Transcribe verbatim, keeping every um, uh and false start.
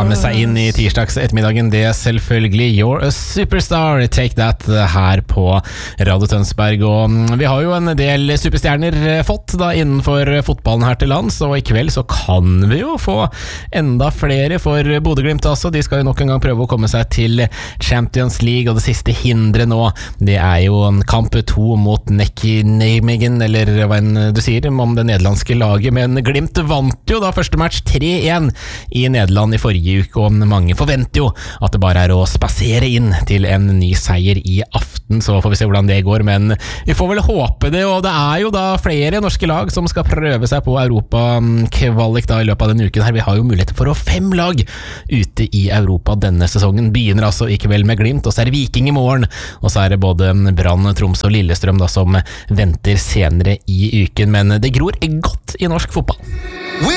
med seg inn i tirsdags ettermiddagen, det er selvfølgelig You're a Superstar, Take That her på Radio Tønsberg. Og vi har jo en del superstjerner fått da innenfor fotballen her til lands, og i kveld så kan vi jo få enda flere for Bodø-Glimt altså. De skal jo nok en gang prøve å komme seg til Champions League, og det siste hindret nå, det er jo kamp to mot Nijmegen, eller hva enn du sier om det nederlandske laget, men Glimt vant jo da første match tre én i Nederland i forrige uke, og mange forventer jo at det bare er å spasere inn til en ny seier i aften, så får vi se hvordan det går, men vi får vel håpe det, og det er jo da flere norske lag som skal prøve seg på Europa-kvalik da i løpet av denne uken her. Vi har jo mulighet for å fem lag ute i Europa denne sesongen, begynner altså i kveld med Glimt, og så er det Viking i morgen, og så er det både Brann, Troms og Lillestrøm da som venter senere i uken, men det gror godt i norsk fotball.